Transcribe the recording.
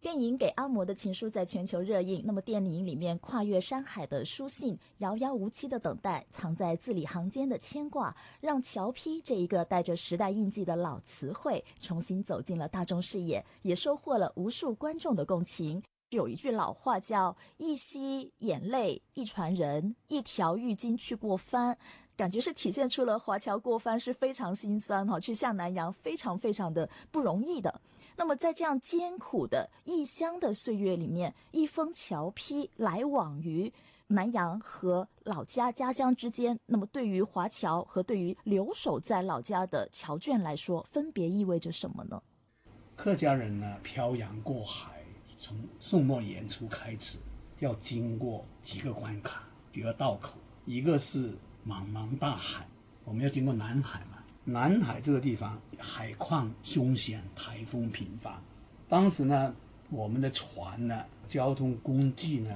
电影《给阿嬷的情书》在全球热映，那么电影里面跨越山海的书信，遥遥无期的等待，藏在字里行间的牵挂，让乔批这一个带着时代印记的老词汇重新走进了大众视野，也收获了无数观众的共情。有一句老话叫一夕眼泪一传人，一条浴巾去过帆，感觉是体现出了华侨过帆是非常心酸去下南洋非常非常的不容易的。那么在这样艰苦的异乡的岁月里面，一封侨批来往于南洋和老家家乡之间，那么对于华侨和对于留守在老家的侨眷来说，分别意味着什么呢？ 客家人呢，漂洋过海，从宋末元初开始，要经过几个关卡、几个道口。一个是茫茫大海，我们要经过南海嘛。南海这个地方海况凶险，台风频发。当时呢，我们的船呢，交通工具呢